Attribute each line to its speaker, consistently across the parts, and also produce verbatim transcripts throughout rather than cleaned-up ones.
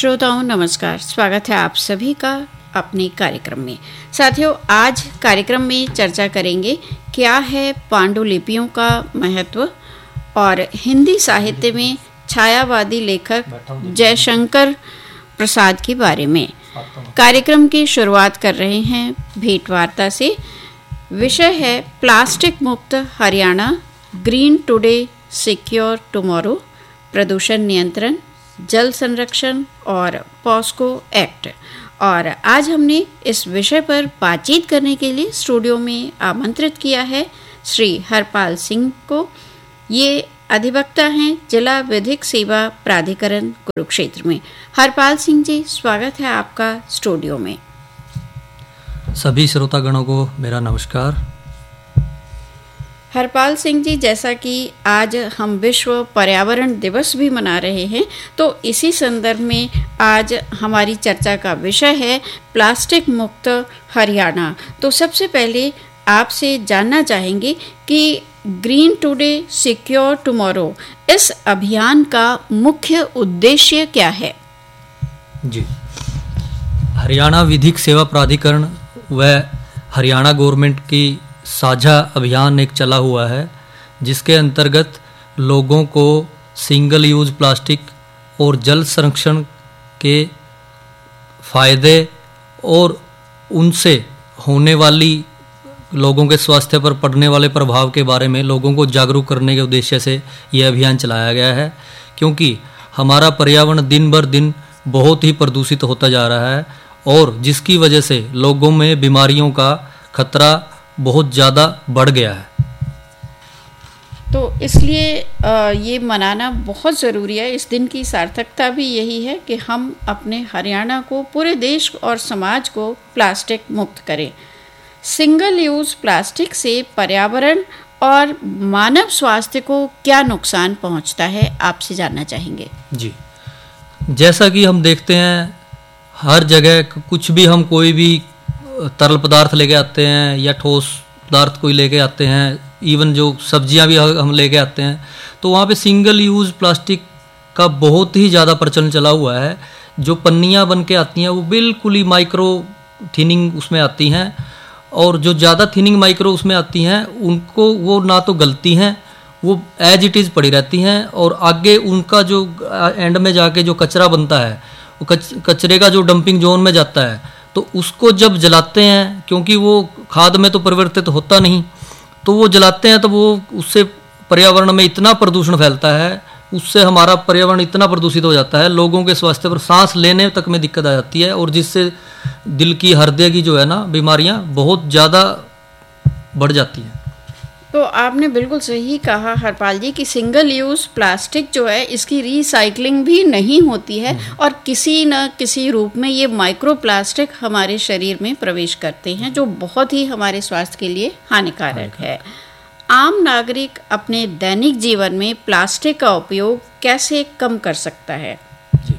Speaker 1: श्रोताओं नमस्कार, स्वागत है आप सभी का अपने कार्यक्रम में। साथियों, आज कार्यक्रम में चर्चा करेंगे क्या है पांडुलिपियों का महत्व और हिंदी साहित्य में छायावादी लेखक जयशंकर प्रसाद के बारे में। कार्यक्रम की शुरुआत कर रहे हैं भेंटवार्ता से। विषय है प्लास्टिक मुक्त Haryana, green today secure tomorrow, प्रदूषण नियंत्रण, जल संरक्षण और पॉस्को एक्ट। और आज हमने इस विषय पर बातचीत करने के लिए स्टूडियो में आमंत्रित किया है श्री हरपाल सिंह को। ये अधिवक्ता हैं जिला विधिक सेवा प्राधिकरण कुरुक्षेत्र में। हरपाल सिंह जी, स्वागत है आपका स्टूडियो में।
Speaker 2: सभी श्रोतागणों को मेरा नमस्कार।
Speaker 1: हरपाल सिंह जी, जैसा कि आज हम विश्व पर्यावरण दिवस भी मना रहे हैं, तो इसी संदर्भ में आज हमारी चर्चा का विषय है प्लास्टिक मुक्त हरियाणा। तो सबसे पहले आपसे जानना चाहेंगे कि ग्रीन टुडे सिक्योर टुमारो, इस अभियान का मुख्य उद्देश्य क्या है?
Speaker 2: जी, हरियाणा विधिक सेवा प्राधिकरण व हरियाणा गवर्नमेंट की साझा अभियान एक चला हुआ है, जिसके अंतर्गत लोगों को सिंगल यूज प्लास्टिक और जल संरक्षण के फायदे और उनसे होने वाली लोगों के स्वास्थ्य पर पड़ने वाले प्रभाव के बारे में लोगों को जागरूक करने के उद्देश्य से यह अभियान चलाया गया है। क्योंकि हमारा पर्यावरण दिन बर दिन बहुत ही प्रदूषित होता जा रहा है और जिसकी वजह से लोगों में बीमारियों का खतरा बहुत ज़्यादा बढ़ गया है।
Speaker 1: तो इसलिए ये मनाना बहुत ज़रूरी है। इस दिन की सार्थकता भी यही है कि हम अपने हरियाणा को, पूरे देश और समाज को प्लास्टिक मुक्त करें। सिंगल यूज़ प्लास्टिक से पर्यावरण और मानव स्वास्थ्य को क्या नुकसान पहुंचता है, आपसे जानना चाहेंगे।
Speaker 2: जी, जैसा कि हम देखते हैं हर जगह कुछ भी, हम कोई भी तरल पदार्थ लेके आते हैं या ठोस पदार्थ कोई लेके आते हैं, इवन जो सब्जियां भी हम लेके आते हैं, तो वहाँ पे सिंगल यूज़ प्लास्टिक का बहुत ही ज़्यादा प्रचलन चला हुआ है। जो पन्नियाँ बन के आती हैं वो बिल्कुल ही माइक्रो थिनिंग उसमें आती हैं, और जो ज़्यादा थिनिंग माइक्रो उसमें आती हैं उनको वो ना तो गलती हैं, वो एज इट इज़ पड़ी रहती हैं, और आगे उनका जो एंड में जाके जो कचरा बनता है वो कच, कचरे का जो डंपिंग जोन में जाता है, तो उसको जब जलाते हैं, क्योंकि वो खाद में तो परिवर्तित होता नहीं, तो वो जलाते हैं तो वो उससे पर्यावरण में इतना प्रदूषण फैलता है, उससे हमारा पर्यावरण इतना प्रदूषित हो जाता है, लोगों के स्वास्थ्य पर सांस लेने तक में दिक्कत आ जाती है, और जिससे दिल की, हृदय की जो है ना बीमारियां बहुत ज़्यादा बढ़ जाती हैं।
Speaker 1: तो आपने बिल्कुल सही कहा हरपाल जी कि सिंगल यूज़ प्लास्टिक जो है इसकी रीसाइक्लिंग भी नहीं होती है, और किसी न किसी रूप में ये माइक्रो प्लास्टिक हमारे शरीर में प्रवेश करते हैं, जो बहुत ही हमारे स्वास्थ्य के लिए हानिकारक है। आम नागरिक अपने दैनिक जीवन में प्लास्टिक का उपयोग कैसे कम कर सकता है?
Speaker 2: जी,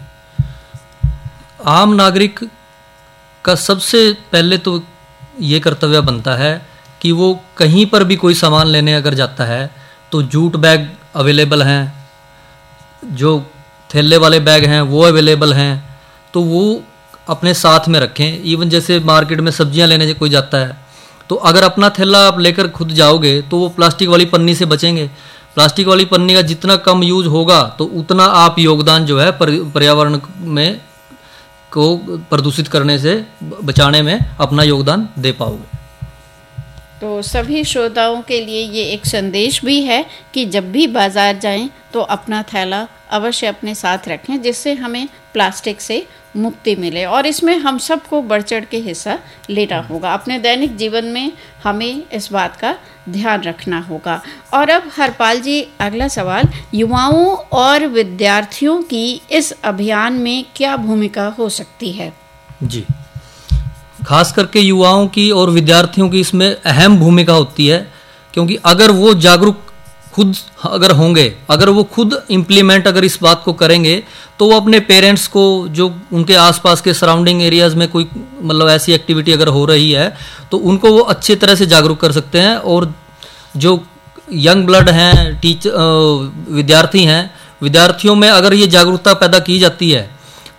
Speaker 2: आम नागरिक का सबसे पहले तो ये कर्तव्य बनता है कि वो कहीं पर भी कोई सामान लेने अगर जाता है तो जूट बैग अवेलेबल हैं, जो थैले वाले बैग हैं वो अवेलेबल हैं, तो वो अपने साथ में रखें। इवन जैसे मार्केट में सब्जियां लेने कोई जाता है, तो अगर अपना थैला आप लेकर खुद जाओगे तो वो प्लास्टिक वाली पन्नी से बचेंगे। प्लास्टिक वाली पन्नी का जितना कम यूज होगा तो उतना आप योगदान जो है पर्यावरण में को प्रदूषित करने से बचाने में अपना योगदान दे पाओगे।
Speaker 1: तो सभी श्रोताओं के लिए ये एक संदेश भी है कि जब भी बाज़ार जाएं तो अपना थैला अवश्य अपने साथ रखें, जिससे हमें प्लास्टिक से मुक्ति मिले, और इसमें हम सबको बढ़ चढ़ के हिस्सा लेना होगा। अपने दैनिक जीवन में हमें इस बात का ध्यान रखना होगा। और अब हरपाल जी, अगला सवाल, युवाओं और विद्यार्थियों की इस अभियान में क्या भूमिका हो सकती है?
Speaker 2: जी, खास करके युवाओं की और विद्यार्थियों की इसमें अहम भूमिका होती है, क्योंकि अगर वो जागरूक खुद अगर होंगे, अगर वो खुद इम्प्लीमेंट अगर इस बात को करेंगे, तो वो अपने पेरेंट्स को, जो उनके आसपास के सराउंडिंग एरियाज़ में कोई मतलब ऐसी एक्टिविटी अगर हो रही है तो उनको वो अच्छी तरह से जागरूक कर सकते हैं। और जो यंग ब्लड हैं, टीचर विद्यार्थी हैं, विद्यार्थियों में अगर ये जागरूकता पैदा की जाती है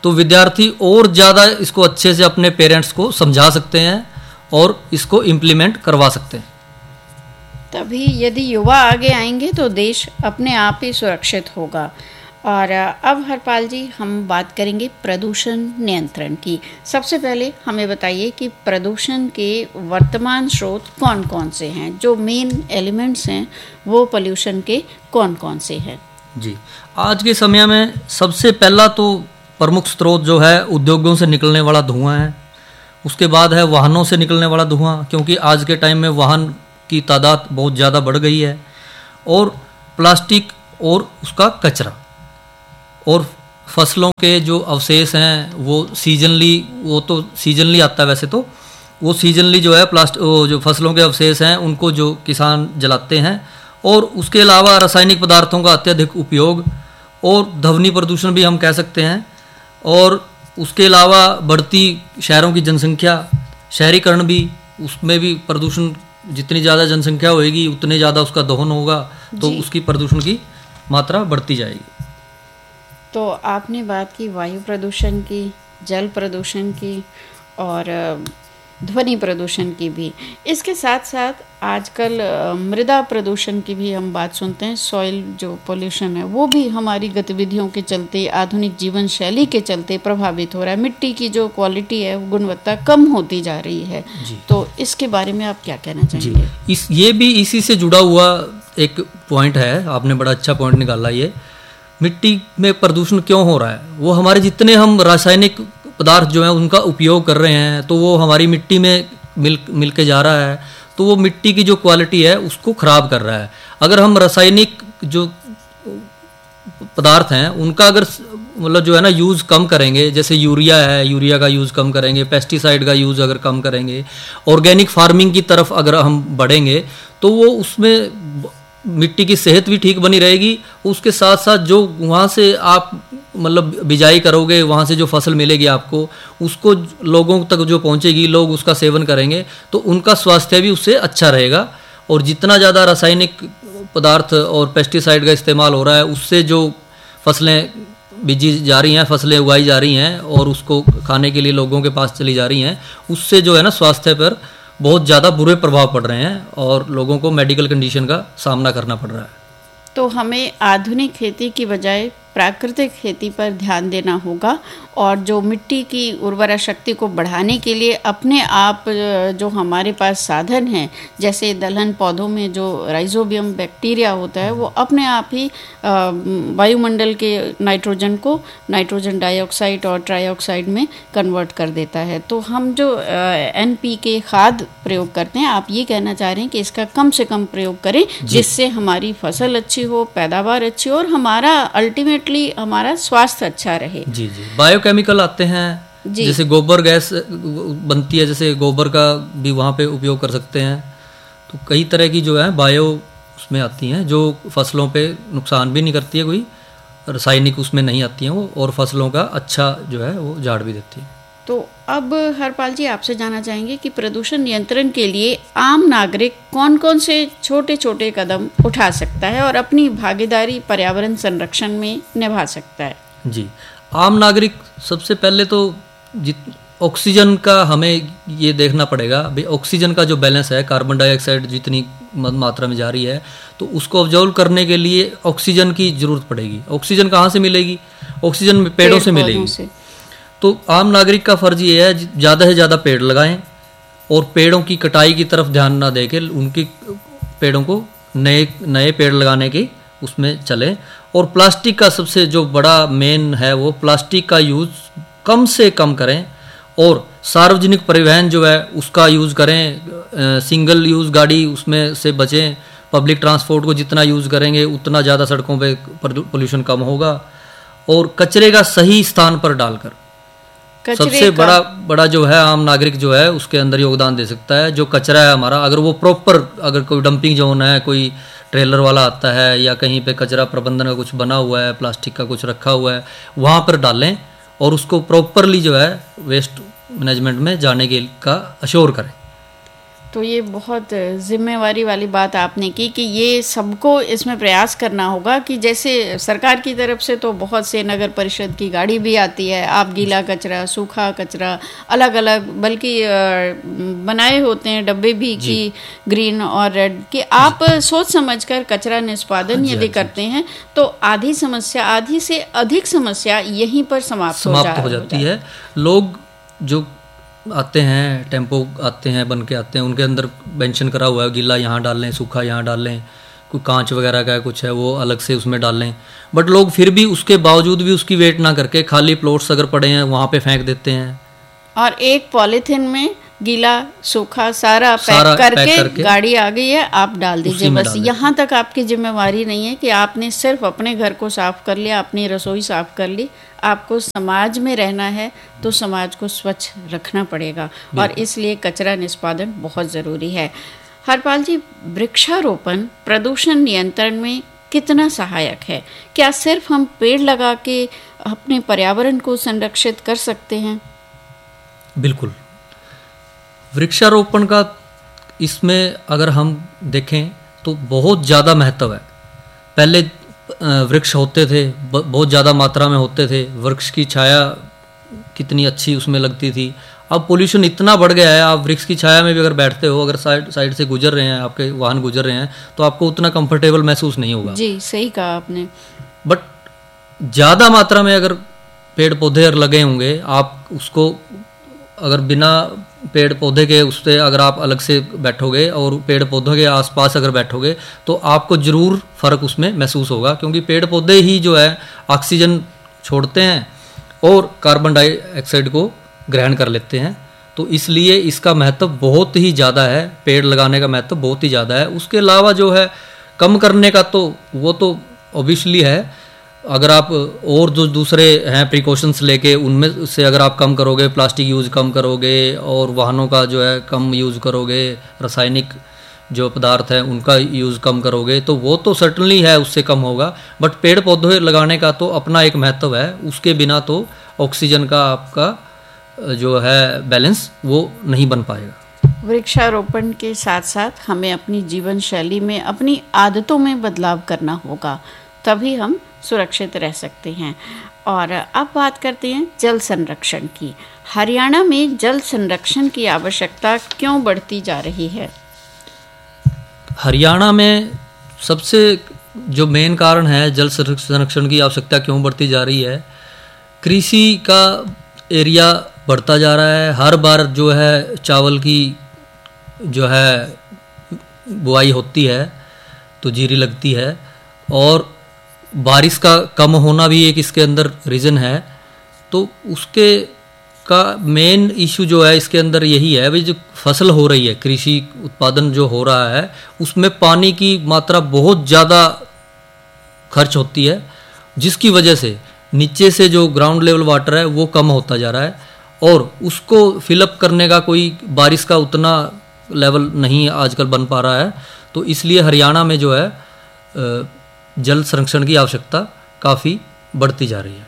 Speaker 2: तो विद्यार्थी और ज़्यादा इसको अच्छे से अपने पेरेंट्स को समझा सकते हैं और इसको इम्प्लीमेंट करवा सकते हैं।
Speaker 1: तभी यदि युवा आगे आएंगे तो देश अपने आप ही सुरक्षित होगा। और अब हरपाल जी, हम बात करेंगे प्रदूषण नियंत्रण की। सबसे पहले हमें बताइए कि प्रदूषण के वर्तमान स्रोत कौन कौन से हैं, जो मेन एलिमेंट्स हैं वो पोल्यूशन के कौन कौन से हैं?
Speaker 2: जी, आज के समय में सबसे पहला तो प्रमुख स्रोत जो है उद्योगों से निकलने वाला धुआं है। उसके बाद है वाहनों से निकलने वाला धुआं, क्योंकि आज के टाइम में वाहन की तादाद बहुत ज़्यादा बढ़ गई है। और प्लास्टिक और उसका कचरा, और फसलों के जो अवशेष हैं वो सीजनली, वो तो सीजनली आता है वैसे तो, वो सीजनली जो है प्लास्टिक जो फसलों के अवशेष हैं उनको जो किसान जलाते हैं। और उसके अलावा रासायनिक पदार्थों का अत्यधिक उपयोग और ध्वनि प्रदूषण भी हम कह सकते हैं। और उसके अलावा बढ़ती शहरों की जनसंख्या, शहरीकरण भी, उसमें भी प्रदूषण, जितनी ज़्यादा जनसंख्या होगी उतने ज़्यादा उसका दोहन होगा, तो उसकी प्रदूषण की मात्रा बढ़ती जाएगी।
Speaker 1: तो आपने बात की वायु प्रदूषण की, जल प्रदूषण की और ध्वनि प्रदूषण की भी। इसके साथ साथ आजकल मृदा प्रदूषण की भी हम बात सुनते हैं। सॉइल जो पोल्यूशन है वो भी हमारी गतिविधियों के चलते, आधुनिक जीवन शैली के चलते प्रभावित हो रहा है। मिट्टी की जो क्वालिटी है, गुणवत्ता कम होती जा रही है। तो इसके बारे में आप क्या कहना चाहेंगे?
Speaker 2: इस ये भी इसी से जुड़ा हुआ एक पॉइंट है, आपने बड़ा अच्छा पॉइंट निकाला। ये मिट्टी में प्रदूषण क्यों हो रहा है, वो हमारे जितने हम रासायनिक पदार्थ जो हैं उनका उपयोग कर रहे हैं, तो वो हमारी मिट्टी में मिल मिल के जा रहा है, तो वो मिट्टी की जो क्वालिटी है उसको ख़राब कर रहा है। अगर हम रासायनिक जो पदार्थ हैं उनका अगर मतलब जो है ना यूज़ कम करेंगे, जैसे यूरिया है, यूरिया का यूज़ कम करेंगे, पेस्टिसाइड का यूज़ अगर कम करेंगे, ऑर्गेनिक फार्मिंग की तरफ अगर हम बढ़ेंगे, तो वो उसमें मिट्टी की सेहत भी ठीक बनी रहेगी। उसके साथ साथ जो वहाँ से आप मतलब बिजाई करोगे, वहाँ से जो फसल मिलेगी आपको, उसको लोगों तक जो पहुँचेगी, लोग उसका सेवन करेंगे, तो उनका स्वास्थ्य भी उससे अच्छा रहेगा। और जितना ज़्यादा रासायनिक पदार्थ और पेस्टिसाइड का इस्तेमाल हो रहा है, उससे जो फसलें बीजी जा रही हैं, फसलें उगाई जा रही हैं और उसको खाने के लिए लोगों के पास चली जा रही हैं, उससे जो है ना स्वास्थ्य पर बहुत ज़्यादा बुरे प्रभाव पड़ रहे हैं और लोगों को मेडिकल कंडीशन का सामना करना पड़ रहा है।
Speaker 1: तो हमें आधुनिक खेती की बजाय प्राकृतिक खेती पर ध्यान देना होगा और जो मिट्टी की उर्वरा शक्ति को बढ़ाने के लिए अपने आप जो हमारे पास साधन हैं, जैसे दलहन पौधों में जो राइजोबियम बैक्टीरिया होता है वो अपने आप ही वायुमंडल के नाइट्रोजन को नाइट्रोजन डाइऑक्साइड और ट्राइऑक्साइड में कन्वर्ट कर देता है। तो हम जो एन पी के खाद प्रयोग करते हैं, आप ये कहना चाह रहे हैं कि इसका कम से कम प्रयोग करें, जिससे हमारी फसल अच्छी हो, पैदावार अच्छी हो और हमारा अल्टीमेट हमारा स्वास्थ्य अच्छा रहे।
Speaker 2: जी जी बायोकेमिकल आते हैं, जैसे गोबर गैस बनती है, जैसे गोबर का भी वहाँ पे उपयोग कर सकते हैं। तो कई तरह की जो है बायो उसमें आती हैं, जो फसलों पे नुकसान भी नहीं करती है, कोई रासायनिक उसमें नहीं आती हैं वो, और फसलों का अच्छा जो है वो झाड़ भी देती है।
Speaker 1: तो अब हरपाल जी आपसे जानना चाहेंगे कि प्रदूषण नियंत्रण के लिए आम नागरिक कौन कौन से छोटे छोटे कदम उठा सकता है और अपनी भागीदारी पर्यावरण संरक्षण में निभा सकता है? जी,
Speaker 2: आम नागरिक सबसे पहले तो जित ऑक्सीजन का हमें ये देखना पड़ेगा भाई, ऑक्सीजन का जो बैलेंस है, कार्बन डाइऑक्साइड जितनी मात्रा में जा रही है, तो उसको ऑब्जर्व करने के लिए ऑक्सीजन की जरूरत पड़ेगी। ऑक्सीजन कहाँ से मिलेगी? ऑक्सीजन पेड़ों से मिलेगी। से। तो आम नागरिक का फर्ज ये है ज़्यादा से ज़्यादा पेड़ लगाएं और पेड़ों की कटाई की तरफ ध्यान ना देके उनकी पेड़ों को नए नए पेड़ लगाने की उसमें चलें। और प्लास्टिक का सबसे जो बड़ा मेन है वो प्लास्टिक का यूज़ कम से कम करें और सार्वजनिक परिवहन जो है उसका यूज़ करें। सिंगल यूज़ गाड़ी उसमें से बचें। पब्लिक ट्रांसपोर्ट को जितना यूज़ करेंगे उतना ज़्यादा सड़कों पे पोल्यूशन कम होगा। और कचरे का सही स्थान पर डालकर सबसे बड़ा बड़ा जो है आम नागरिक जो है उसके अंदर योगदान दे सकता है। जो कचरा है हमारा, अगर वो प्रॉपर, अगर कोई डंपिंग जोन है, कोई ट्रेलर वाला आता है या कहीं पे कचरा प्रबंधन का कुछ बना हुआ है, प्लास्टिक का कुछ रखा हुआ है, वहाँ पर डालें और उसको प्रॉपरली जो है वेस्ट मैनेजमेंट में जाने के का अश्योर करें।
Speaker 1: तो ये बहुत जिम्मेवारी वाली बात आपने की कि ये सबको इसमें प्रयास करना होगा कि जैसे सरकार की तरफ से तो बहुत से नगर परिषद की गाड़ी भी आती है, आप गीला कचरा, सूखा कचरा अलग अलग बल्कि बनाए होते हैं डब्बे भी कि ग्रीन और रेड कि आप सोच समझकर कचरा निष्पादन यदि करते हैं तो आधी समस्या, आधी से अधिक समस्या यहीं पर समाप्त,
Speaker 2: समाप्त हो, हो जाती है। लोग जो आते हैं, टेम्पो आते हैं, बन के आते हैं, उनके अंदर मेंशन करा हुआ है गीला यहाँ डाल लें, सूखा यहाँ डाल लें, कोई कांच वगैरह का कुछ है वो अलग से उसमें डाल लें, बट लोग फिर भी उसके बावजूद भी उसकी वेट ना करके खाली प्लॉट्स अगर पड़े हैं वहाँ पे फेंक देते हैं
Speaker 1: और एक पॉलीथिन में गीला सूखा सारा, सारा पैक, करके, पैक करके गाड़ी आ गई है, आप डाल दीजिए बस। यहाँ तक आपकी जिम्मेवारी नहीं है कि आपने सिर्फ अपने घर को साफ कर लिया, अपनी रसोई साफ कर ली, आपको समाज में रहना है तो समाज को स्वच्छ रखना पड़ेगा और इसलिए कचरा निष्पादन बहुत ज़रूरी है। हरपाल जी, वृक्षारोपण प्रदूषण नियंत्रण में कितना सहायक है? क्या सिर्फ हम पेड़ लगा के अपने पर्यावरण को संरक्षित कर सकते हैं?
Speaker 2: बिल्कुल, वृक्षारोपण का इसमें अगर हम देखें तो बहुत ज़्यादा महत्व है। पहले वृक्ष होते थे, बहुत ज़्यादा मात्रा में होते थे, वृक्ष की छाया कितनी अच्छी उसमें लगती थी। अब पोल्यूशन इतना बढ़ गया है, आप वृक्ष की छाया में भी अगर बैठते हो, अगर साइड साइड से गुजर रहे हैं, आपके वाहन गुजर रहे हैं, तो आपको उतना कंफर्टेबल महसूस नहीं होगा।
Speaker 1: जी, सही कहा आपने।
Speaker 2: बट ज़्यादा मात्रा में अगर पेड़ पौधे लगे होंगे, आप उसको अगर बिना पेड़ पौधे के उससे अगर आप अलग से बैठोगे और पेड़ पौधों के आसपास अगर बैठोगे तो आपको ज़रूर फ़र्क उसमें महसूस होगा, क्योंकि पेड़ पौधे ही जो है ऑक्सीजन छोड़ते हैं और कार्बन डाइऑक्साइड को ग्रहण कर लेते हैं। तो इसलिए इसका महत्व बहुत ही ज़्यादा है, पेड़ लगाने का महत्व बहुत ही ज़्यादा है। उसके अलावा जो है कम करने का तो वो तो ऑब्वियसली है, अगर आप और जो दूसरे हैं प्रिकॉशंस लेके उनमें से अगर आप कम करोगे, प्लास्टिक यूज़ कम करोगे और वाहनों का जो है कम यूज़ करोगे, रासायनिक जो पदार्थ है उनका यूज़ कम करोगे, तो वो तो सर्टनली है, उससे कम होगा। बट पेड़ पौधे लगाने का तो अपना एक महत्व है, उसके बिना तो ऑक्सीजन का आपका जो है बैलेंस वो नहीं बन पाएगा।
Speaker 1: वृक्षारोपण के साथ साथ हमें अपनी जीवन शैली में, अपनी आदतों में बदलाव करना होगा, तभी हम सुरक्षित रह सकते हैं। और अब बात करते हैं जल संरक्षण की। हरियाणा में जल संरक्षण की आवश्यकता क्यों बढ़ती जा रही है?
Speaker 2: हरियाणा में सबसे जो मेन कारण है जल संरक्षण की आवश्यकता क्यों बढ़ती जा रही है, कृषि का एरिया बढ़ता जा रहा है। हर बार जो है चावल की जो है बुआई होती है तो जीरी लगती है, और बारिश का कम होना भी एक इसके अंदर रीज़न है। तो उसके का मेन इशू जो है इसके अंदर यही है, भाई जो फसल हो रही है, कृषि उत्पादन जो हो रहा है, उसमें पानी की मात्रा बहुत ज़्यादा खर्च होती है, जिसकी वजह से नीचे से जो ग्राउंड लेवल वाटर है वो कम होता जा रहा है और उसको फिलअप करने का कोई बारिश का उतना लेवल नहीं आजकल बन पा रहा है। तो इसलिए हरियाणा में जो है जल संरक्षण की आवश्यकता काफ़ी बढ़ती जा रही है।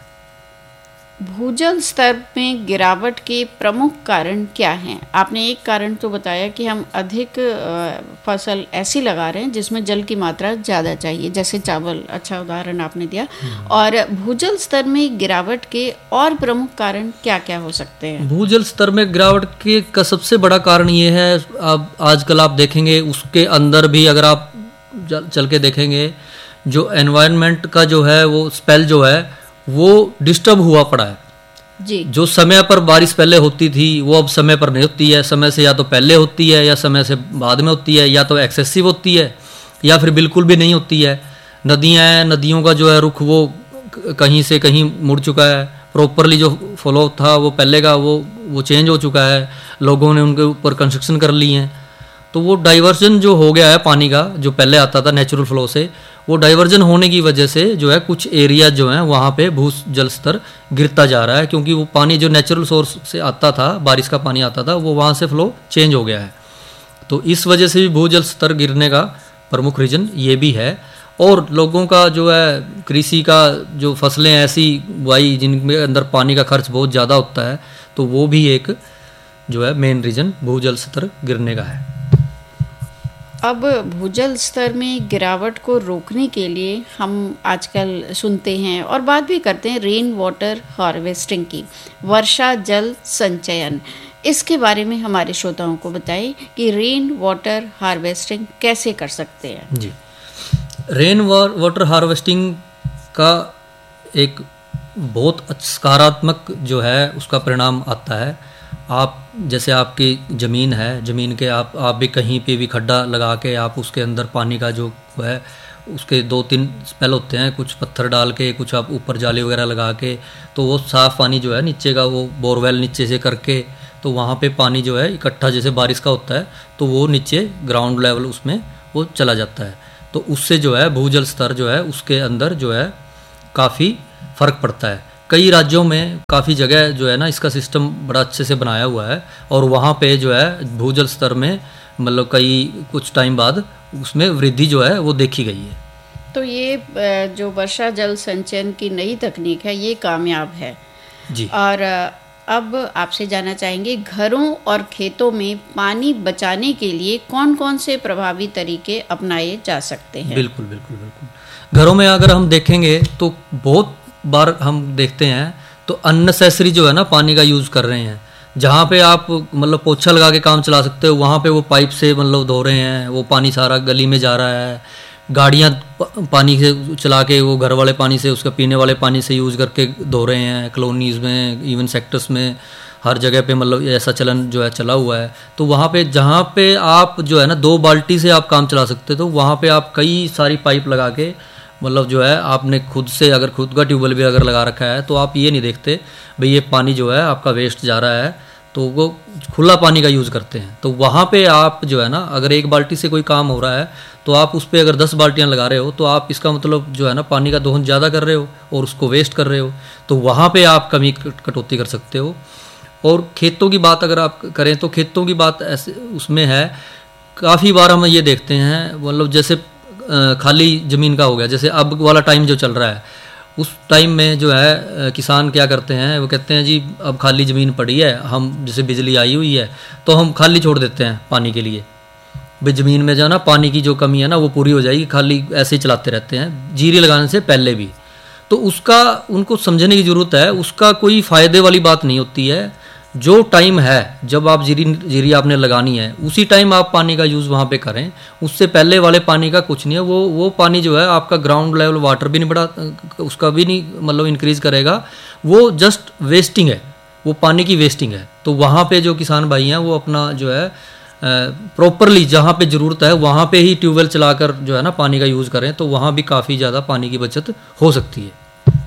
Speaker 1: भूजल स्तर में गिरावट के प्रमुख कारण क्या हैं? आपने एक कारण तो बताया कि हम अधिक फसल ऐसी लगा रहे हैं जिसमें जल की मात्रा ज़्यादा चाहिए, जैसे चावल, अच्छा उदाहरण आपने दिया। और भूजल स्तर में गिरावट के और प्रमुख कारण क्या क्या हो सकते हैं?
Speaker 2: भूजल स्तर में गिरावट के का सबसे बड़ा कारण ये है, अब आजकल आप देखेंगे उसके अंदर भी अगर आप चल के देखेंगे, जो एनवायरनमेंट का जो है वो स्पेल जो है वो डिस्टर्ब हुआ पड़ा है
Speaker 1: जी।
Speaker 2: जो समय पर बारिश पहले होती थी वो अब समय पर नहीं होती है, समय से या तो पहले होती है या समय से बाद में होती है, या तो एक्सेसिव होती है या फिर बिल्कुल भी नहीं होती है। नदियाँ हैं, नदियों का जो है रुख वो कहीं से कहीं मुड़ चुका है, प्रॉपरली जो फ्लो था वो पहले का वो वो चेंज हो चुका है, लोगों ने उनके ऊपर कंस्ट्रक्शन कर ली हैं, तो वो डाइवर्जन जो हो गया है पानी का, जो पहले आता था नेचुरल फ्लो से, वो डाइवर्जन होने की वजह से जो है कुछ एरिया जो हैं वहाँ पे भू जल स्तर गिरता जा रहा है, क्योंकि वो पानी जो नेचुरल सोर्स से आता था, बारिश का पानी आता था, वो वहाँ से फ्लो चेंज हो गया है। तो इस वजह से भी भूजल स्तर गिरने का प्रमुख रीजन ये भी है। और लोगों का जो है कृषि का जो फसलें ऐसी बुआई जिनके अंदर पानी का खर्च बहुत ज़्यादा होता है, तो वो भी एक जो है मेन रीजन भूजल स्तर गिरने का है।
Speaker 1: अब भूजल स्तर में गिरावट को रोकने के लिए हम आजकल सुनते हैं और बात भी करते हैं रेन वाटर हार्वेस्टिंग की, वर्षा जल संचयन। इसके बारे में हमारे श्रोताओं को बताएं कि रेन वाटर हार्वेस्टिंग कैसे कर सकते हैं।
Speaker 2: जी, रेन वाटर हार्वेस्टिंग का एक बहुत सकारात्मक जो है उसका परिणाम आता है। आप जैसे आपकी ज़मीन है, ज़मीन के आप आप भी कहीं पे भी खड्डा लगा के आप उसके अंदर पानी का जो है उसके दो तीन स्पेल होते हैं, कुछ पत्थर डाल के, कुछ आप ऊपर जाली वगैरह लगा के, तो वो साफ़ पानी जो है नीचे का वो बोरवेल नीचे से करके तो वहाँ पे पानी जो है इकट्ठा जैसे बारिश का होता है तो वो नीचे ग्राउंड लेवल उसमें वो चला जाता है। तो उससे जो है भूजल स्तर जो है उसके अंदर जो है काफ़ी फ़र्क पड़ता है। कई राज्यों में काफ़ी जगह जो है ना इसका सिस्टम बड़ा अच्छे से बनाया हुआ है और वहाँ पे जो है भूजल स्तर में मतलब कई कुछ टाइम बाद उसमें वृद्धि जो है वो देखी गई है।
Speaker 1: तो ये जो वर्षा जल संचयन की नई तकनीक है ये कामयाब है
Speaker 2: जी।
Speaker 1: और अब आपसे जानना चाहेंगे घरों और खेतों में पानी बचाने के लिए कौन कौन से प्रभावी तरीके अपनाए जा सकते हैं।
Speaker 2: बिल्कुल बिल्कुल बिल्कुल घरों में अगर हम देखेंगे तो बहुत बार हम देखते हैं तो अननेसेसरी जो है ना पानी का यूज़ कर रहे हैं। जहाँ पे आप मतलब पोछा लगा के काम चला सकते हो वहाँ पे वो पाइप से मतलब धो रहे हैं, वो पानी सारा गली में जा रहा है। गाड़ियाँ पानी से चला के वो घर वाले पानी से उसका पीने वाले पानी से यूज़ करके धो रहे हैं। कॉलोनीज़ में इवन सेक्टर्स में हर जगह पे मतलब ऐसा चलन जो है चला हुआ है। तो वहाँ पे जहाँ पे आप जो है ना दो बाल्टी से आप काम चला सकते हो तो वहाँ पे आप कई सारी पाइप लगा के मतलब जो है आपने खुद से अगर खुद का ट्यूबवेल भी अगर लगा रखा है तो आप ये नहीं देखते भाई ये पानी जो है आपका वेस्ट जा रहा है, तो वो खुला पानी का यूज़ करते हैं। तो वहाँ पे आप जो है ना अगर एक बाल्टी से कोई काम हो रहा है तो आप उस पर अगर दस बाल्टियाँ लगा रहे हो तो आप इसका मतलब जो है ना पानी का दोहन ज़्यादा कर रहे हो और उसको वेस्ट कर रहे हो। तो वहाँ पे आप कमी कटौती कर सकते हो। और खेतों की बात अगर आप करें तो खेतों की बात ऐसे उसमें है काफ़ी बार हम ये देखते हैं मतलब जैसे खाली ज़मीन का हो गया, जैसे अब वाला टाइम जो चल रहा है उस टाइम में जो है किसान क्या करते हैं वो कहते हैं जी अब खाली ज़मीन पड़ी है, हम जैसे बिजली आई हुई है तो हम खाली छोड़ देते हैं पानी के लिए, भाई ज़मीन में जो है ना पानी की जो कमी है ना वो पूरी हो जाएगी, खाली ऐसे ही चलाते रहते हैं जीरी लगाने से पहले भी। तो उसका उनको समझने की ज़रूरत है, उसका कोई फ़ायदे वाली बात नहीं होती है। जो टाइम है जब आप जीरी जीरी आपने लगानी है उसी टाइम आप पानी का यूज़ वहाँ पे करें, उससे पहले वाले पानी का कुछ नहीं है। वो वो पानी जो है आपका ग्राउंड लेवल वाटर भी नहीं बढ़ा, उसका भी नहीं मतलब इंक्रीज़ करेगा, वो जस्ट वेस्टिंग है, वो पानी की वेस्टिंग है। तो वहाँ पे जो किसान भाई हैं वो अपना जो है प्रॉपरली जहाँ पे ज़रूरत है वहाँ पे ही ट्यूबवेल चलाकर जो है ना पानी का यूज़ करें, तो वहाँ भी काफ़ी ज़्यादा पानी की बचत हो सकती है।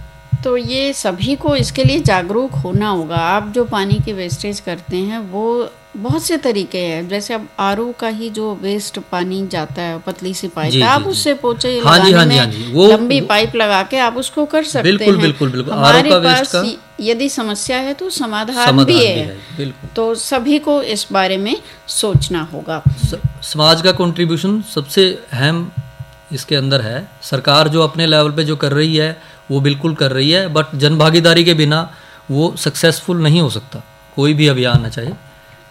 Speaker 1: तो ये सभी को इसके लिए जागरूक होना होगा। आप जो पानी की वेस्टेज करते हैं वो बहुत से तरीके हैं, जैसे अब आरओ का ही जो वेस्ट पानी जाता है पतली सी पाइप है, आप उससे पोछे
Speaker 2: हाँ
Speaker 1: लगाने
Speaker 2: हाँ
Speaker 1: में
Speaker 2: हाँ वो
Speaker 1: लंबी पाइप लगा के आप उसको कर सकते
Speaker 2: बिल्कुल,
Speaker 1: हैं।
Speaker 2: बिल्कुल बिल्कुल
Speaker 1: हमारे पास यदि समस्या है तो समाधान, समाधान भी है, भी है। तो सभी को इस बारे में सोचना होगा।
Speaker 2: समाज का कंट्रीब्यूशन सबसे अहम इसके अंदर है। सरकार जो अपने लेवल पे जो कर रही है वो बिल्कुल कर रही है, बट जन भागीदारी के बिना वो सक्सेसफुल नहीं हो सकता कोई भी अभियान ना चाहे।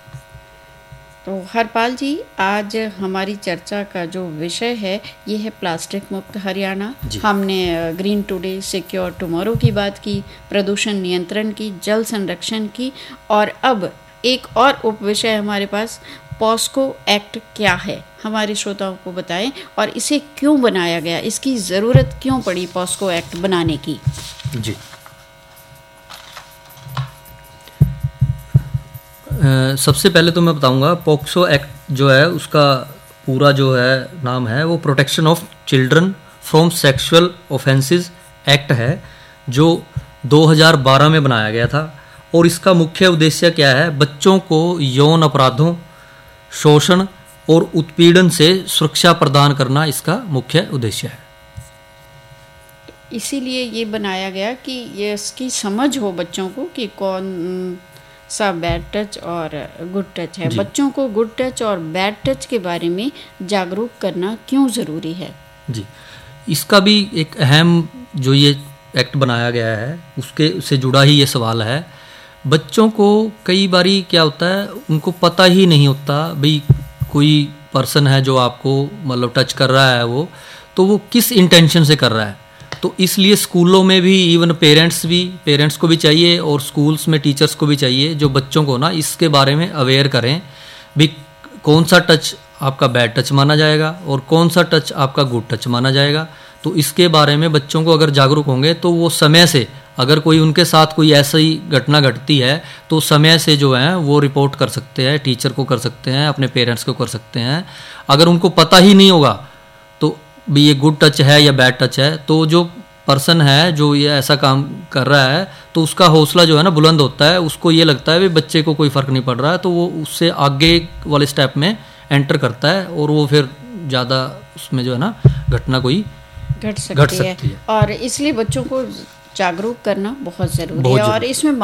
Speaker 1: तो हरपाल जी, आज हमारी चर्चा का जो विषय है ये है प्लास्टिक मुक्त हरियाणा। हमने ग्रीन टुडे सिक्योर टुमारो की बात की, प्रदूषण नियंत्रण की, जल संरक्षण की, और अब एक और उप विषय हमारे पास पॉस्को एक्ट क्या है, हमारे श्रोताओं को बताएं और इसे क्यों बनाया गया, इसकी ज़रूरत क्यों पड़ी पॉस्को एक्ट बनाने की।
Speaker 2: जी, Uh, सबसे पहले तो मैं बताऊंगा पॉक्सो एक्ट जो है उसका पूरा जो है नाम है वो protection of children from sexual offences act है, जो दो हज़ार बारह में बनाया गया था। और इसका मुख्य उद्देश्य क्या है, बच्चों को यौन अपराधों, शोषण और उत्पीड़न से सुरक्षा प्रदान करना इसका मुख्य उद्देश्य है।
Speaker 1: इसीलिए ये बनाया गया कि ये इसकी समझ हो बच्चों को कि कौन सा बैड टच और गुड टच है। बच्चों को गुड टच और बैड टच के बारे में जागरूक करना क्यों ज़रूरी है।
Speaker 2: जी, इसका भी एक अहम जो ये एक्ट बनाया गया है उसके से जुड़ा ही ये सवाल है। बच्चों को कई बारी क्या होता है उनको पता ही नहीं होता भाई कोई पर्सन है जो आपको मतलब टच कर रहा है वो, तो वो किस इंटेंशन से कर रहा है। तो इसलिए स्कूलों में भी इवन पेरेंट्स भी पेरेंट्स को भी चाहिए और स्कूल्स में टीचर्स को भी चाहिए जो बच्चों को ना इसके बारे में अवेयर करें भी कौन सा टच आपका बैड टच माना जाएगा और कौन सा टच आपका गुड टच माना जाएगा। तो इसके बारे में बच्चों को अगर जागरूक होंगे तो वो समय से, अगर कोई उनके साथ कोई ऐसी घटना घटती है तो समय से जो है वो रिपोर्ट कर सकते हैं, टीचर को कर सकते हैं, अपने पेरेंट्स को कर सकते हैं। अगर उनको पता ही नहीं होगा तो भी ये गुड टच है या बैड टच है, तो जो पर्सन है जो ये ऐसा काम कर रहा है तो उसका हौसला जो है ना बुलंद होता है, उसको ये लगता है भी बच्चे को कोई फ़र्क नहीं पड़ रहा है, तो वो उससे आगे वाले स्टेप में एंटर करता है और वो फिर ज़्यादा उसमें जो है ना घटना कोई
Speaker 1: घट सकती, घट सकती है, है। और इसलिए बच्चों को जागरूक करना बहुत ज़रूरी है। और इसमें